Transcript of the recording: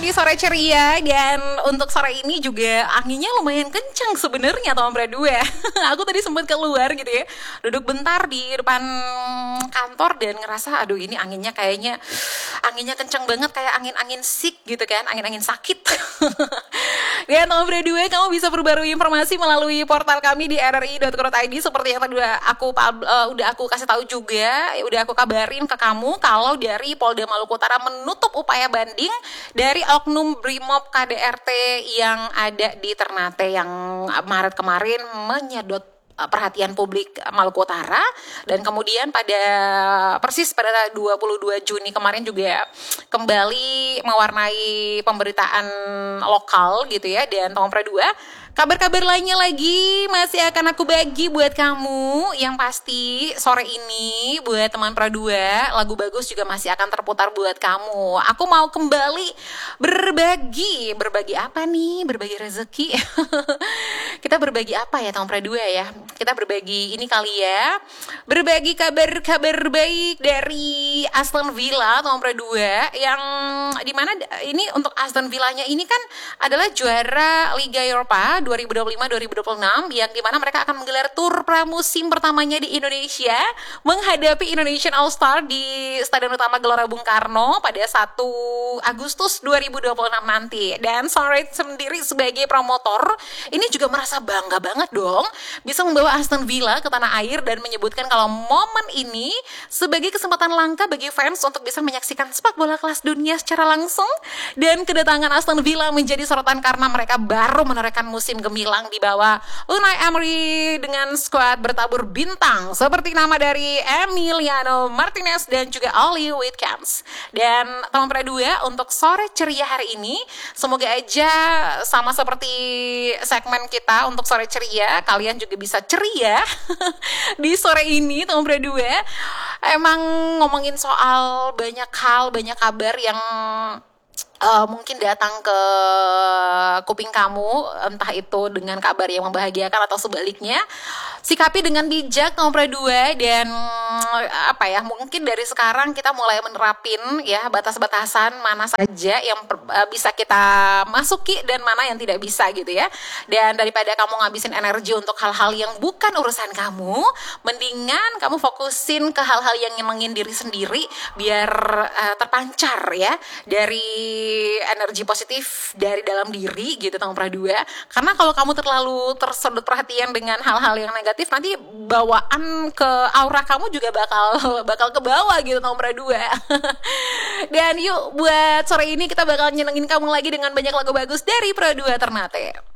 di sore ceria dan untuk sore ini juga anginnya lumayan kencang sebenarnya Tom Bradua. Aku tadi sempat keluar gitu ya, duduk bentar di depan kantor dan ngerasa aduh ini anginnya kencang banget kayak angin-angin sick gitu kan, angin-angin sakit. Dan Tom Bradua kamu bisa perbarui informasi melalui portal kami di rri.co.id seperti yang tadi udah aku kasih tahu juga, udah aku kabarin ke kamu kalau dari Polda Maluku Utara menutup upaya banding dari oknum Brimob KDRT yang ada di Ternate yang Maret kemarin menyedot perhatian publik Maluku Utara, dan kemudian pada 22 Juni kemarin juga kembali mewarnai pemberitaan lokal gitu ya. Dan Tom Pradua, kabar-kabar lainnya lagi masih akan aku bagi buat kamu. Yang pasti sore ini buat teman Pradua, lagu bagus juga masih akan terputar buat kamu. Aku mau kembali berbagi apa nih? Berbagi rezeki. Kita berbagi apa ya teman Pradua ya? Kita berbagi ini kali ya. Berbagi kabar-kabar baik dari Aston Villa teman Pradua, yang dimana ini untuk Aston Villanya ini kan adalah juara Liga Eropa 2025-2026, yang dimana mereka akan menggelar tur pramusim pertamanya di Indonesia menghadapi Indonesian All Star di Stadion Utama Gelora Bung Karno pada 1 Agustus 2026 nanti. Dan Sunrise sendiri sebagai promotor ini juga merasa bangga banget dong bisa membawa Aston Villa ke tanah air dan menyebutkan kalau momen ini sebagai kesempatan langka bagi fans untuk bisa menyaksikan sepak bola kelas dunia secara langsung. Dan kedatangan Aston Villa menjadi sorotan karena mereka baru menorehkan musim gemilang di bawah Unai Emery dengan skuad bertabur bintang seperti nama dari Emiliano Martinez dan juga Oli Watkins. Dan teman Pradua, untuk sore ceria hari ini semoga aja sama seperti segmen kita untuk sore ceria, kalian juga bisa ceria di sore ini teman Pradua. Emang ngomongin soal banyak hal, banyak kabar yang mungkin datang ke kuping kamu, entah itu dengan kabar yang membahagiakan atau sebaliknya. Sikapi dengan bijak nomor 2, dan mungkin dari sekarang kita mulai menerapin ya batas-batasan mana saja yang bisa kita masuki dan mana yang tidak bisa gitu ya. Dan daripada kamu ngabisin energi untuk hal-hal yang bukan urusan kamu, mendingan kamu fokusin ke hal-hal yang nyenengin diri sendiri biar terpancar ya dari energi positif dari dalam diri gitu Tang Pradua. Karena kalau kamu terlalu tersedot perhatian dengan hal-hal yang negatif, nanti bawaan ke aura kamu juga bakal ke bawah gitu Tang Pradua. Dan yuk buat sore ini kita bakal nyenengin kamu lagi dengan banyak lagu bagus dari Pradua Ternate.